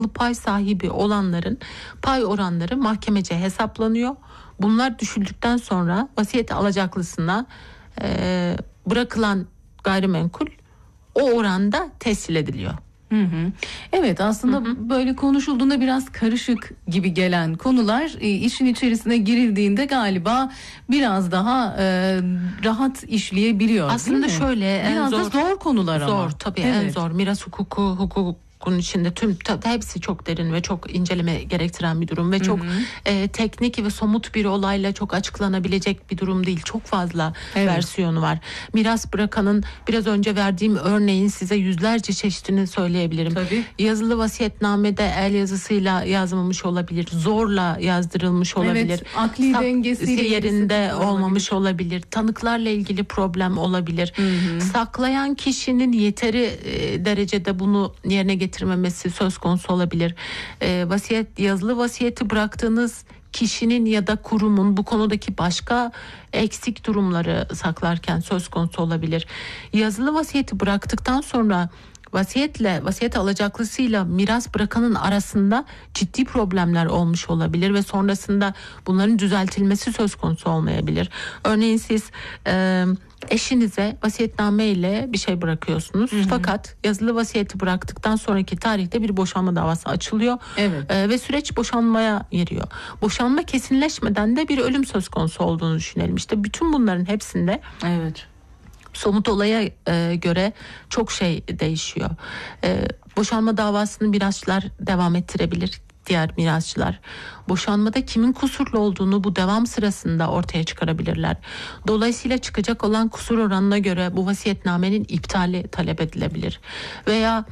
pay sahibi olanların pay oranları mahkemece hesaplanıyor. Bunlar düşüldükten sonra vasiyet alacaklısına bırakılan gayrimenkul o oranda tescil ediliyor. Evet, aslında böyle konuşulduğunda biraz karışık gibi gelen konular işin içerisine girildiğinde galiba biraz daha rahat işleyebiliyor. Aslında şöyle biraz da zor konular ama. Zor tabii, en zor. Miras hukukun içinde hepsi çok derin ve çok inceleme gerektiren bir durum ve çok teknik ve somut bir olayla çok açıklanabilecek bir durum değil. Çok fazla versiyonu var. Miras bırakanın biraz önce verdiğim örneğin size yüzlerce çeşidini söyleyebilirim. Tabii. Yazılı vasiyetnamede el yazısıyla yazılmış olabilir, zorla yazdırılmış olabilir. Akli dengesiyle yerinde olmamış olabilir. Tanıklarla ilgili problem olabilir. Saklayan kişinin yeteri derecede bunu yerine getirmemesi söz konusu olabilir. Yazılı vasiyeti bıraktığınız kişinin ya da kurumun bu konudaki başka eksik durumları saklarken söz konusu olabilir. Yazılı vasiyeti bıraktıktan sonra vasiyet alacaklısıyla miras bırakanın arasında ciddi problemler olmuş olabilir ve sonrasında bunların düzeltilmesi söz konusu olmayabilir. Örneğin siz eşinize vasiyetname ile bir şey bırakıyorsunuz. Fakat yazılı vasiyeti bıraktıktan sonraki tarihte bir boşanma davası açılıyor. Ve süreç boşanmaya giriyor. Boşanma kesinleşmeden de bir ölüm söz konusu olduğunu düşünelim. İşte bütün bunların hepsinde somut olaya göre çok şey değişiyor. Boşanma davasını mirasçılar devam ettirebilir, diğer mirasçılar. Boşanmada kimin kusurlu olduğunu bu devam sırasında ortaya çıkarabilirler. Dolayısıyla çıkacak olan kusur oranına göre bu vasiyetnamenin iptali talep edilebilir. Veya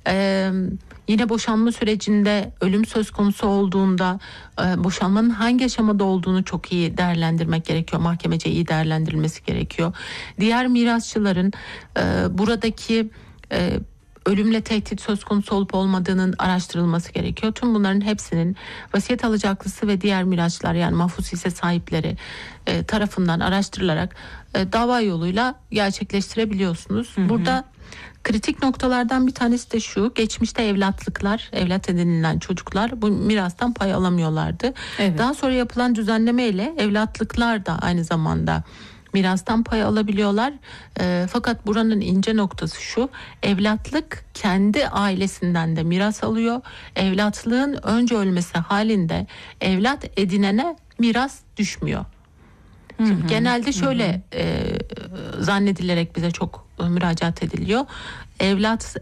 yine boşanma sürecinde ölüm söz konusu olduğunda boşanmanın hangi aşamada olduğunu çok iyi değerlendirmek gerekiyor. Mahkemece iyi değerlendirilmesi gerekiyor. Diğer mirasçıların buradaki ölümle tehdit söz konusu olup olmadığının araştırılması gerekiyor. Tüm bunların hepsinin vasiyet alacaklısı ve diğer mirasçılar, yani mahfuz hisse sahipleri tarafından araştırılarak dava yoluyla gerçekleştirebiliyorsunuz. Burada kritik noktalardan bir tanesi de şu: geçmişte evlat edinilen çocuklar bu mirastan pay alamıyorlardı. Daha sonra yapılan düzenleme ile evlatlıklar da aynı zamanda mirastan pay alabiliyorlar. Fakat buranın ince noktası şu: evlatlık kendi ailesinden de miras alıyor. Evlatlığın önce ölmesi halinde evlat edinene miras düşmüyor. Şimdi genelde şöyle zannedilerek bize çok müracaat ediliyor. Evlat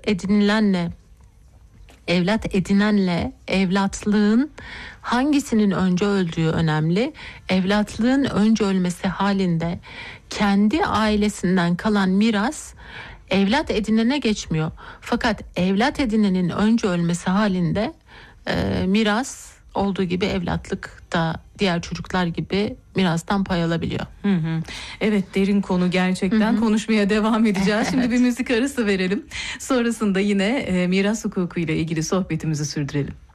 edinenle evlatlığın hangisinin önce öldüğü önemli. Evlatlığın önce ölmesi halinde kendi ailesinden kalan miras evlat edinene geçmiyor. Fakat evlat edinenin önce ölmesi halinde miras olduğu gibi evlatlık da diğer çocuklar gibi mirastan pay alabiliyor. Evet, derin konu gerçekten. Konuşmaya devam edeceğiz. Şimdi bir müzik arası verelim. Sonrasında yine miras hukuku ile ilgili sohbetimizi sürdürelim.